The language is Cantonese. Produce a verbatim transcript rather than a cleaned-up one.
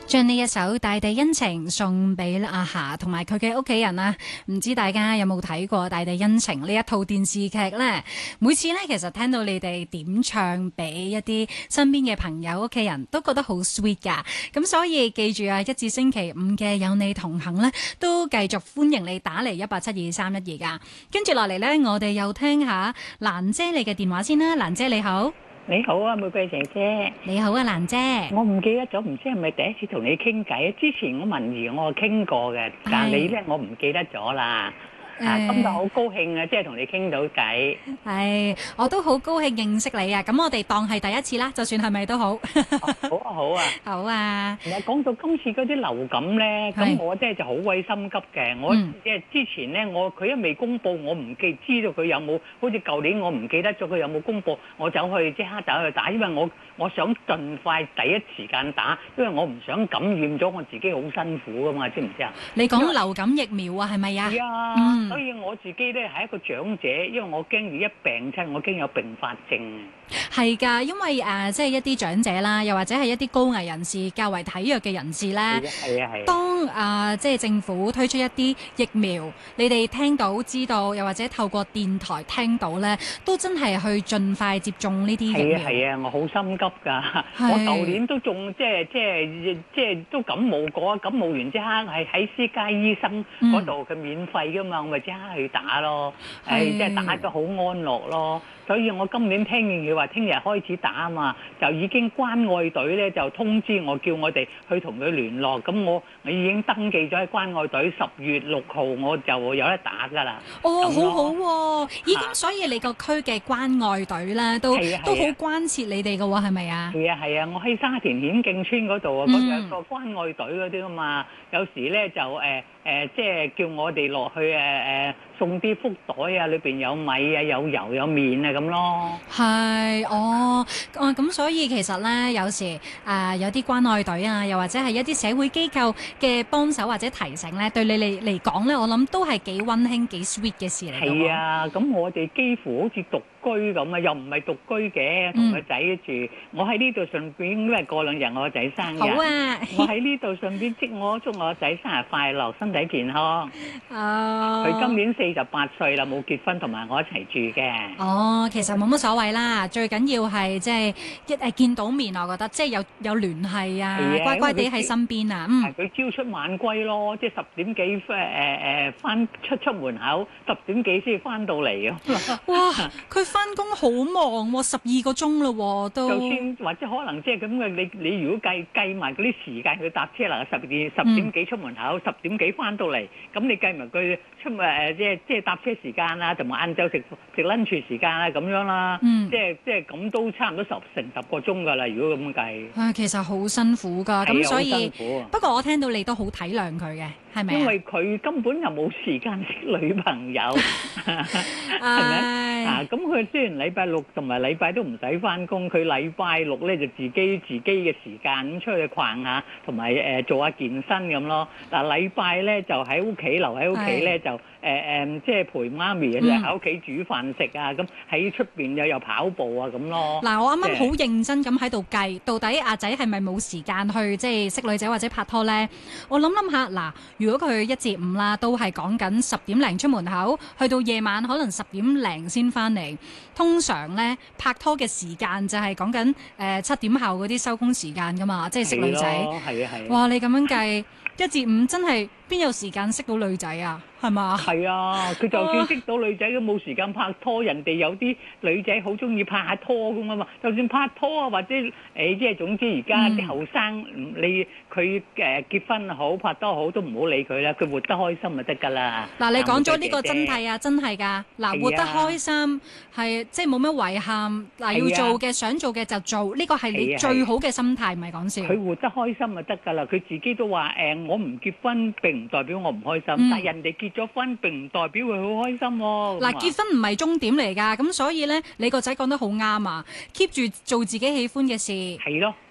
將呢一首《大地恩情》送俾阿霞同埋佢嘅屋企人啊！唔知大家有冇睇過《大地恩情》呢一套電視劇呢？每次呢，其實聽到你哋點唱俾一啲身邊嘅朋友、屋企人都覺得好 sweet 噶。咁所以記住啊，一至星期五嘅有你同行呢，都繼續歡迎你打嚟一八七二三一二噶。跟住落嚟呢，我哋又聽下蘭姐你嘅電話先啦。蘭姐你好。 你好啊，玫瑰姐姐。 你好啊，蘭姐。 我唔記得咗，唔知係咪第一次同你傾偈？之前我文兒我傾過嘅，但係你咧我唔記得咗啦。啊，今日好高興啊，即係同你傾到偈。 係，我都好高興認識你啊！咁我哋當係第一次啦，就算係咪都好。 好啊，好啊。 好啊。 我講到今次嗰啲流感咧，咁我真係就好鬼心急嘅。我即係之前咧，我佢一未公佈，我唔記知道佢有冇，好似舊年我唔記得咗佢有冇公佈，我走去即刻走去打，因為我我想盡快第一時間打，因為我唔想感染咗我自己，好辛苦噶嘛，知唔知啊？ 你講流感疫苗啊，係咪啊？ 係啊。嗯。所以我自己咧係一個長者，因為我驚如一病親，我驚有併發症。 係㗎，因為誒、呃，即係一啲長者啦，又或者係一啲高危人士、較為體弱嘅人士咧。 係啊係啊。當誒、呃，即係政府推出一啲疫苗，你哋聽到、知道，又或者透過電台聽到咧，都真係去盡快接種呢啲疫苗。 係啊係啊，我好心急㗎。我舊年都仲即係即係即係都感冒過，感冒完即刻係喺私家醫生嗰度嘅免費㗎嘛，我咪即刻去打咯。係即係打得好安樂咯。所以我今年聽見佢話聽日開始打啊嘛，就已經關愛隊咧就通知我，叫我哋去同佢聯絡。咁我我已經登記咗喺關愛隊，十月六號我就有得打㗎啦。 哦，好好喎、啊，已經所以你個區嘅關愛隊咧都都好關切你哋㗎喎，係咪啊？ 係啊係啊，我喺沙田顯徑村嗰度啊，嗰、嗯、個關愛隊嗰啲啊嘛，有時咧就誒誒、呃呃，即係叫我哋落去誒誒、呃、送啲福袋啊，裏邊有米啊、有油、有麵啊咁咯。 係，哦，哦咁所以其實咧，有時誒、呃、有啲關愛隊啊，又或者係一啲社會機構嘅幫手或者提醒咧，對你哋嚟講咧，我諗都係幾溫馨、幾 sweet 嘅事嚟嘅。 係啊，咁我哋幾乎好似獨居咁啊，又唔係獨居嘅，同個仔住。嗯、我喺呢度順便，因為過兩日我個仔生日。 好啊！ 我喺呢度順便祝我祝我個仔生日快樂，身體健康。 哦。 佢今年四十八歲啦，冇結婚，同埋我一齊住嘅。 哦，其實冇乜所謂啦，最緊要係即係一誒見到面，我覺得即係有有聯繫啊，乖乖地喺身邊啊。嗯。 佢朝出晚歸咯，即係十點幾誒誒誒翻出出門口，十點幾先翻到嚟啊。 哇！佢翻工好忙喎，十二個鐘咯都。 就算或者可能即係咁嘅，你你如果計計埋嗰啲時間，佢搭車嗱十二十點幾出門口，十點幾翻到嚟，咁你計埋佢出誒即係即係搭車時間啦，同埋晏晝食食 lunch 時間啦，咁樣啦，即係即係咁都差唔多十成十個鐘㗎啦。如果咁計， 啊，其實好辛苦㗎，咁所以辛苦不過我聽到你都好體諒佢嘅，係咪？ 因為佢根本就冇時間識女朋友，係咪啊？咁佢雖然禮拜六同埋禮拜都唔使翻工，佢禮拜六咧就自己自己嘅時間咁出去逛下，同埋誒做下健身咁咯。嗱，禮拜咧就喺屋企留喺屋企咧就誒誒，即係陪媽咪啊，喺屋企煮飯食啊，咁喺出邊又又跑步啊咁咯。 嗱，我啱啱好認真咁喺度計，到底阿仔係咪冇時間去即係識女仔或者拍拖咧？我諗諗下，嗱，如果佢一至五啦，都係講緊十點零出門口，去到夜晚可能十點零先翻嚟。通常咧拍拖嘅時間就係講緊誒七點後嗰啲收工時間噶嘛，即係識女仔。 係啊係。 哇！你咁樣計一至五真係邊有時間識到女仔啊？係嘛？ 係啊，佢就算識到女仔都冇時間拍拖，人哋有啲女仔好中意拍下拖咁啊嘛。就算拍拖啊，或者誒即係總之而家啲後生，你佢誒結婚好拍拖好都唔好理佢啦，佢活得開心就得㗎啦。 嗱，你講咗呢個真係啊，真係㗎。嗱，活得開心係即係冇乜遺憾。嗱，要做嘅想做嘅就做，呢個係你最好嘅心態，唔係講笑。 佢活得開心就得㗎啦。佢自己都話誒，我唔結婚並唔代表我唔開心，但係人哋結咗婚並唔代表佢好開心喎。 嗱，結婚唔係終點嚟㗎，咁所以咧，你個仔講得好啱啊！keep 住做自己喜歡嘅事， 係咯，